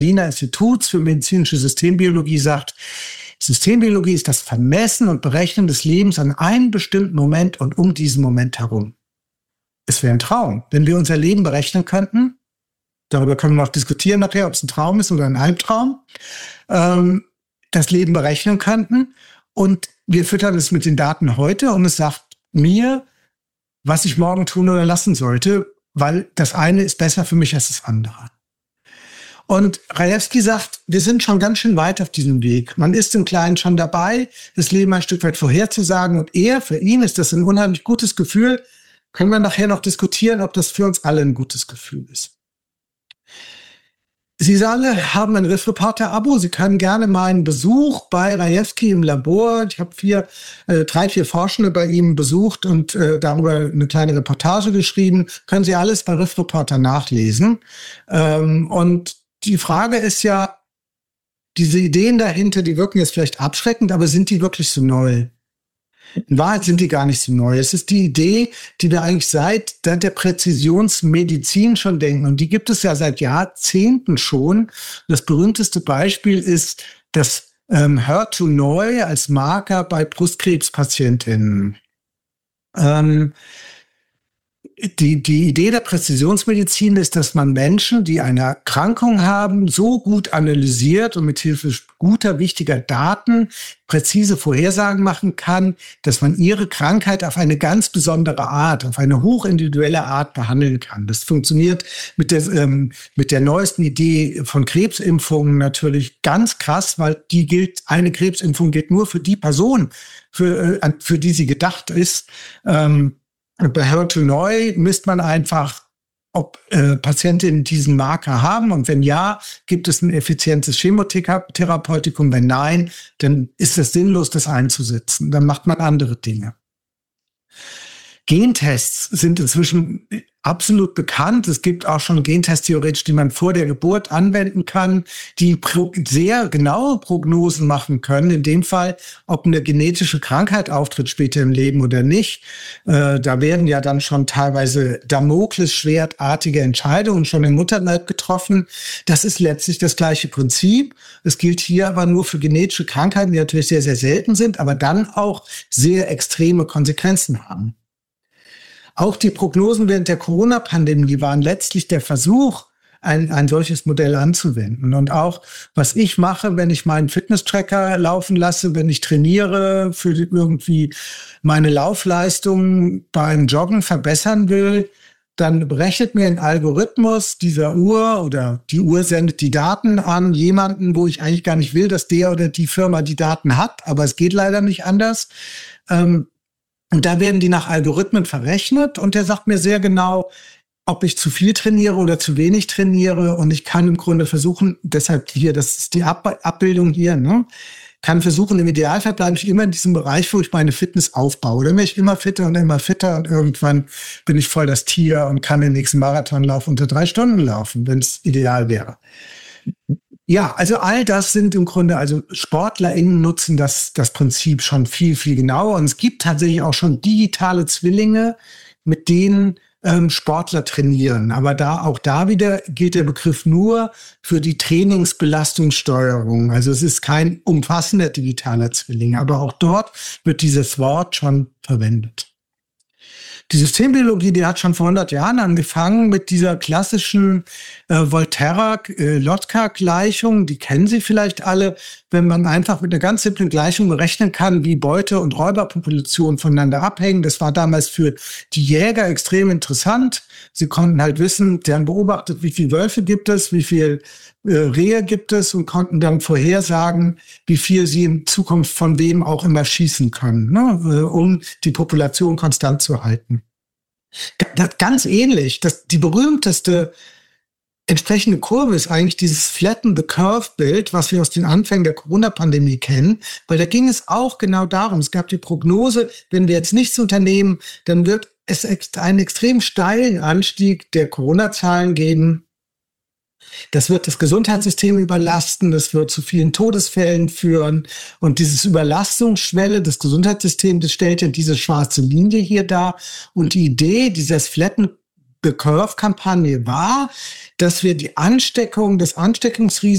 Berliner Instituts für medizinische Systembiologie sagt, Systembiologie ist das Vermessen und Berechnen des Lebens an einem bestimmten Moment und um diesen Moment herum. Es wäre ein Traum, wenn wir unser Leben berechnen könnten. Darüber können wir noch diskutieren nachher, ob es ein Traum ist oder ein Albtraum. Das Leben berechnen könnten und wir füttern es mit den Daten heute und es sagt mir, was ich morgen tun oder lassen sollte, weil das eine ist besser für mich als das andere. Und Rajewski sagt, wir sind schon ganz schön weit auf diesem Weg. Man ist im Kleinen schon dabei, das Leben ein Stück weit vorherzusagen. Und für ihn ist das ein unheimlich gutes Gefühl. Können wir nachher noch diskutieren, ob das für uns alle ein gutes Gefühl ist. Sie alle haben ein Riff-Reporter-Abo. Sie können gerne meinen Besuch bei Rajewski im Labor. Ich habe 3, 4 Forschende bei ihm besucht und darüber eine kleine Reportage geschrieben. Können Sie alles bei Riff-Reporter nachlesen. Und die Frage ist ja, diese Ideen dahinter, die wirken jetzt vielleicht abschreckend, aber sind die wirklich so neu? In Wahrheit sind die gar nicht so neu. Es ist die Idee, die wir eigentlich seit der Präzisionsmedizin schon denken. Und die gibt es ja seit Jahrzehnten schon. Das berühmteste Beispiel ist das HER2-Neu als Marker bei Brustkrebspatientinnen. Die Idee der Präzisionsmedizin ist, dass man Menschen, die eine Erkrankung haben, so gut analysiert und mit Hilfe guter, wichtiger Daten präzise Vorhersagen machen kann, dass man ihre Krankheit auf eine ganz besondere Art, auf eine hochindividuelle Art behandeln kann. Das funktioniert mit der neuesten Idee von Krebsimpfungen natürlich ganz krass, weil eine Krebsimpfung gilt nur für die Person, für die sie gedacht ist. Bei HER2-Neu misst man einfach, ob Patientinnen diesen Marker haben. Und wenn ja, gibt es ein effizientes Chemotherapeutikum. Wenn nein, dann ist es sinnlos, das einzusetzen. Dann macht man andere Dinge. Gentests sind inzwischen absolut bekannt. Es gibt auch schon Gentests theoretisch, die man vor der Geburt anwenden kann, die sehr genaue Prognosen machen können. In dem Fall, ob eine genetische Krankheit auftritt später im Leben oder nicht. Da werden ja dann schon teilweise Damoklesschwertartige Entscheidungen schon im Mutterleib getroffen. Das ist letztlich das gleiche Prinzip. Es gilt hier aber nur für genetische Krankheiten, die natürlich sehr, sehr selten sind, aber dann auch sehr extreme Konsequenzen haben. Auch die Prognosen während der Corona-Pandemie waren letztlich der Versuch, ein solches Modell anzuwenden. Und auch, was ich mache, wenn ich meinen Fitness-Tracker laufen lasse, wenn ich trainiere, für irgendwie meine Laufleistung beim Joggen verbessern will, dann berechnet mir ein Algorithmus dieser Uhr oder die Uhr sendet die Daten an jemanden, wo ich eigentlich gar nicht will, dass der oder die Firma die Daten hat, aber es geht leider nicht anders. Und da werden die nach Algorithmen verrechnet und der sagt mir sehr genau, ob ich zu viel trainiere oder zu wenig trainiere. Und ich kann im Grunde versuchen, deshalb hier, das ist die Abbildung hier, ne? Kann versuchen, im Idealfall bleibe ich immer in diesem Bereich, wo ich meine Fitness aufbaue. Dann werde ich immer fitter und irgendwann bin ich voll das Tier und kann den nächsten Marathonlauf unter 3 Stunden laufen, wenn es ideal wäre. Ja, also all das sind im Grunde, also SportlerInnen nutzen das Prinzip schon viel, viel genauer. Und es gibt tatsächlich auch schon digitale Zwillinge, mit denen Sportler trainieren. Aber auch da wieder gilt der Begriff nur für die Trainingsbelastungssteuerung. Also es ist kein umfassender digitaler Zwilling. Aber auch dort wird dieses Wort schon verwendet. Die Systembiologie, die hat schon vor 100 Jahren angefangen mit dieser klassischen Volterra-Lotka-Gleichung. Die kennen Sie vielleicht alle, wenn man einfach mit einer ganz simplen Gleichung berechnen kann, wie Beute- und Räuberpopulationen voneinander abhängen. Das war damals für die Jäger extrem interessant. Sie konnten halt wissen, die haben beobachtet, wie viele Wölfe gibt es, wie viel Rehe gibt es und konnten dann vorhersagen, wie viel sie in Zukunft von wem auch immer schießen können, ne, um die Population konstant zu halten. Ganz ähnlich, die berühmteste entsprechende Kurve ist eigentlich dieses Flatten the Curve-Bild, was wir aus den Anfängen der Corona-Pandemie kennen, weil da ging es auch genau darum. Es gab die Prognose, wenn wir jetzt nichts unternehmen, dann wird es einen extrem steilen Anstieg der Corona-Zahlen geben. Das wird das Gesundheitssystem überlasten, das wird zu vielen Todesfällen führen. Und dieses Überlastungsschwelle des Gesundheitssystems, das stellt ja diese schwarze Linie hier dar. Und die Idee dieses Flatten The Curve-Kampagne war, dass wir das Ansteckungsrisiko